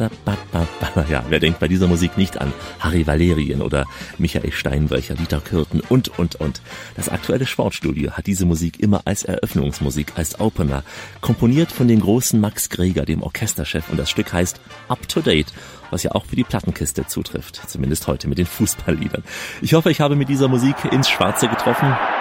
Ja, wer denkt bei dieser Musik nicht an Harry Valerien oder Michael Steinbrecher, Dieter Kürten und. Das aktuelle Sportstudio hat diese Musik immer als Eröffnungsmusik, als Opener, komponiert von dem großen Max Greger, dem Orchesterchef, und das Stück heißt Up to Date, was ja auch für die Plattenkiste zutrifft, zumindest heute mit den Fußballliedern. Ich hoffe, ich habe mit dieser Musik ins Schwarze getroffen.